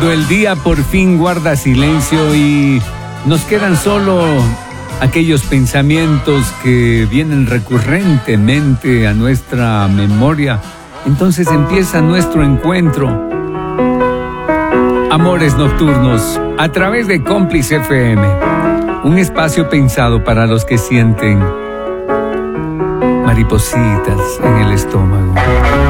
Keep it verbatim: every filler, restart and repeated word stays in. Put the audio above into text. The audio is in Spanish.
Cuando el día por fin guarda silencio y nos quedan solo aquellos pensamientos que vienen recurrentemente a nuestra memoria, entonces empieza nuestro encuentro. Amores Nocturnos, a través de Cómplice F M, un espacio pensado para los que sienten maripositas en el estómago.